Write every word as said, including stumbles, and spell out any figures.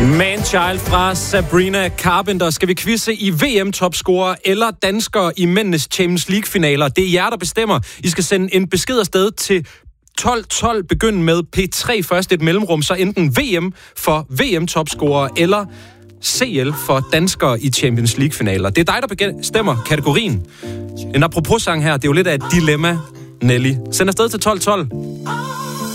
Man-Child fra Sabrina Carpenter. Skal vi quizze i V M-topscorer eller danskere i mændenes Champions League-finaler? Det er jer, der bestemmer. I skal sende en besked afsted til tolv tolv. Begynd med P tre først, et mellemrum, så enten V M for V M-topscorer eller C L for danskere i Champions League-finaler. Det er dig, der bestemmer kategorien. En apropos-sang her, det er jo lidt af et dilemma, Nelly. Send afsted til tolv tolv.